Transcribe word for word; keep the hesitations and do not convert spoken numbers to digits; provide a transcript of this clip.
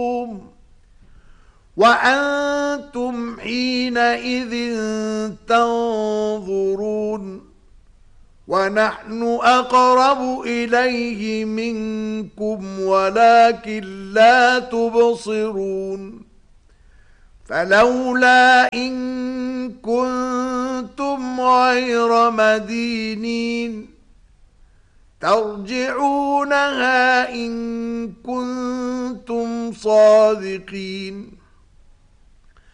وأنتم حينئذ تنظرون ونحن أقرب إليه منكم ولكن لا تبصرون فلولا إن كنتم غير مدينين ترجعونها إن كنتم صادقين